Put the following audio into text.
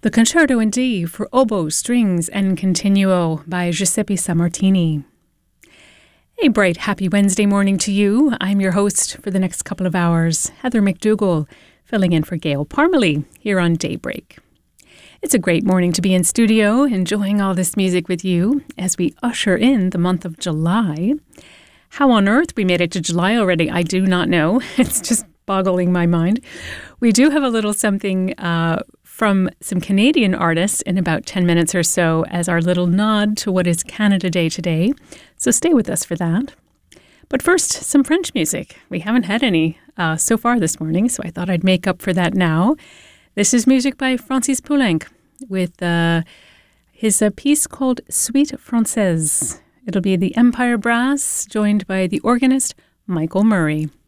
The Concerto in D for Oboe, Strings and Continuo by Giuseppe Sammartini. A bright, happy Wednesday morning to you. I'm your host for the next couple of hours, Heather McDougall, filling in for Gail Parmalee here on Daybreak. It's a great morning to be in studio, enjoying all this music with you as we usher in the month of July. How on earth we made it to July already, I do not know. It's just boggling my mind. We do have a little something from some Canadian artists in about 10 minutes or so as our little nod to what is Canada Day today. So stay with us for that. But first, some French music. We haven't had any so far this morning, so I thought I'd make up for that now. This is music by Francis Poulenc with his piece called Suite Française. It'll be the Empire Brass, joined by the organist Michael Murray.